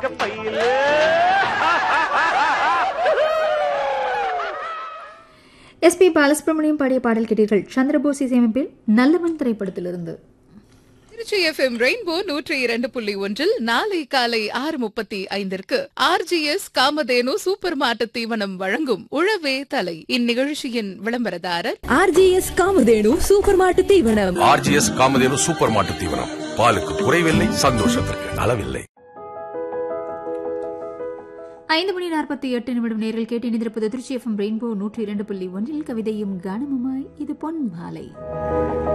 தங்க பையில. எஸ்பி பாலசுப்ரமணியம் பாடிய பாடல் கேட்டீர்கள். சந்திரபோஸ் இசையமைப்பில் நல்லவன் திரைப்படத்திலிருந்து. திருச்சி FM ரெயின்போ 102.1 நாளை காலை 6:35 RGS காமதேனு சூப்பர் மார்ட் தீவனம் வழங்கும் உழவே தலை. இந்நிகழ்ச்சியின் விளம்பரதாரர் RGS காமதேனு சூப்பர் மார்ட் தீவனம். RGS காமதேனு சூப்பர் மார்ட் தீவனம். பாலுக்கு குறைவில்லை, சந்தோஷத்திற்கு அளவில்லை. 5:48 நேரில் கேட்டு இணைந்திருப்பது திருச்சி FM ரெயின்போ 102.1 கவிதையும் கானமுமாய் இது பொன் மாலை.